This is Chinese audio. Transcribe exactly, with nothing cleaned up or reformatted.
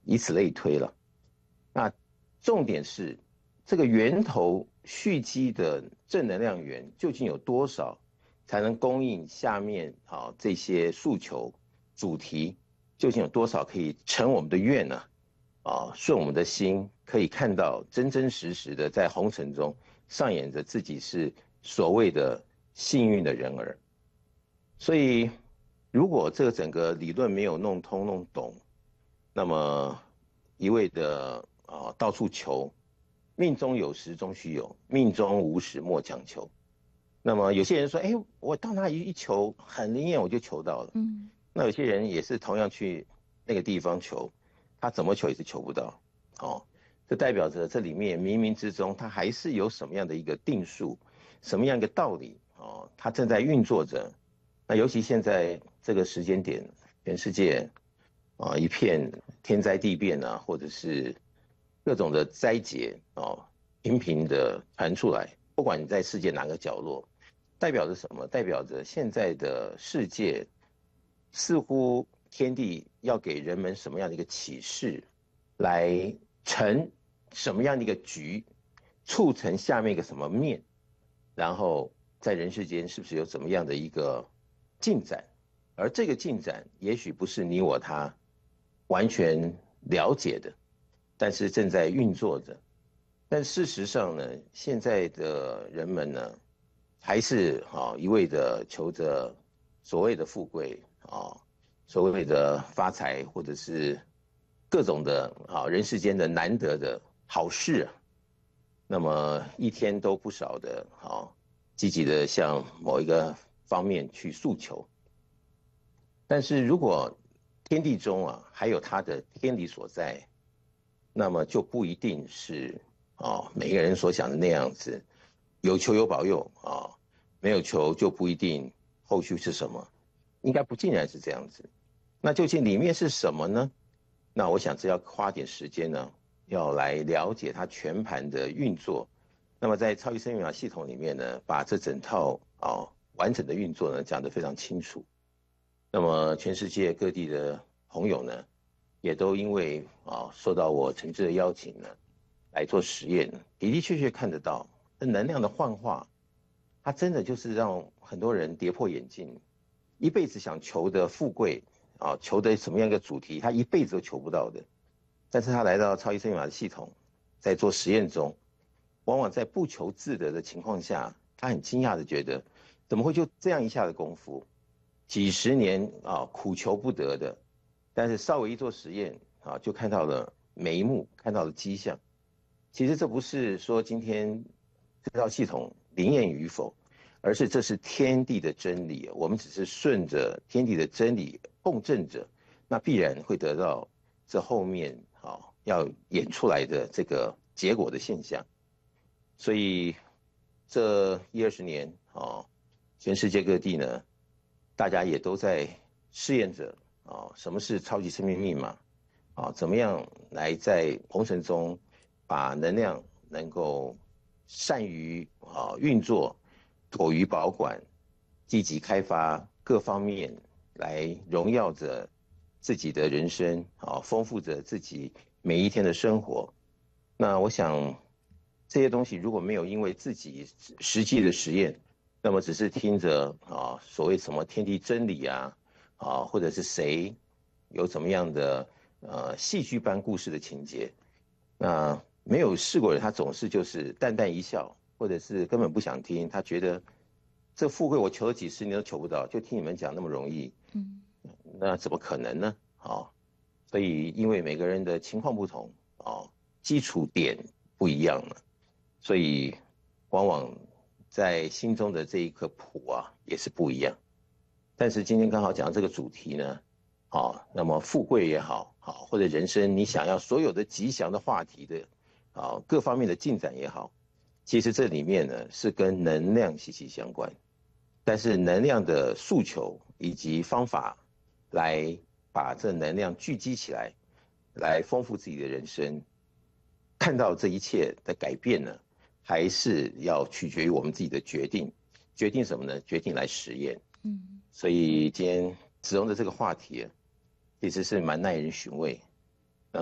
以此类推了。那重点是这个源头蓄积的正能量源究竟有多少，才能供应下面啊这些诉求主题，究竟有多少可以成我们的愿呢？啊，顺我们的心，可以看到真真实实的在红尘中上演着自己是所谓的幸运的人儿。所以，如果这个整个理论没有弄通弄懂，那么一味的啊到处求，命中有时终须有，命中无时莫强求。那么有些人说，哎，我到那里一求很灵验，我就求到了。 嗯， 那有些人也是同样去那个地方求，他怎么求也是求不到。哦，这代表着这里面冥冥之中，它还是有什么样的一个定数，什么样一个道理哦，它正在运作着。那尤其现在这个时间点，全世界啊一片天灾地变啊，或者是各种的灾劫哦，频频的传出来，不管你在世界哪个角落，代表着什么？代表着现在的世界似乎天地要给人们什么样的一个启示，来成什么样的一个局，促成下面一个什么面，然后在人世间是不是有怎么样的一个进展？而这个进展也许不是你我他完全了解的，但是正在运作着。但事实上呢，现在的人们呢，还是啊一味的求着所谓的富贵啊，所谓的发财，或者是各种的啊人世间的难得的好事啊，那么一天都不少的啊积极的向某一个方面去诉求。但是如果天地中啊还有它的天理所在，那么就不一定是啊每个人所想的那样子，有求有保佑啊，没有求就不一定后续是什么，应该不尽然是这样子。那究竟里面是什么呢？那我想这要花点时间呢，要来了解它全盘的运作。那么在超级生命密码系统里面呢，把这整套啊完整的运作呢讲得非常清楚。那么全世界各地的朋友呢，也都因为啊受到我诚挚的邀请呢，来做实验，的的确确看得到，这能量的幻化，它真的就是让很多人跌破眼镜，一辈子想求的富贵啊，求的什么样一个主题，他一辈子都求不到的，但是他来到超级生命密码的系统，在做实验中，往往在不求自得的情况下，他很惊讶的觉得，怎么会就这样一下的功夫？几十年啊苦求不得的，但是稍微一做实验啊，就看到了眉目，看到了迹象。其实这不是说今天这套系统灵验与否，而是这是天地的真理，我们只是顺着天地的真理共振着，那必然会得到这后面啊要演出来的这个结果的现象。所以这一二十年啊，全世界各地呢，大家也都在试验着啊，什么是超级生命密码啊？怎么样来在红尘中把能量能够善于啊运作、妥于保管、积极开发各方面，来荣耀着自己的人生啊，丰富着自己每一天的生活。那我想这些东西如果没有因为自己实际的实验，那么只是听着啊，所谓什么天地真理啊，啊，或者是谁有怎么样的呃戏剧般故事的情节，那没有试过的，他总是就是淡淡一笑，或者是根本不想听，他觉得这富贵我求了几十年都求不到，就听你们讲那么容易， 嗯， 那怎么可能呢？啊，所以因为每个人的情况不同啊，基础点不一样了，所以往往在心中的这一颗谱啊也是不一样。但是今天刚好讲到这个主题呢，好，那么富贵也好，好或者人生你想要所有的吉祥的话题的，啊各方面的进展也好，其实这里面呢是跟能量息息相关。但是能量的诉求以及方法，来把这能量聚集起来，来丰富自己的人生，看到这一切的改变呢，还是要取决于我们自己的决定。决定什么呢？决定来实验。 嗯， 所以今天子荣的这个话题，其实是蛮耐人寻味。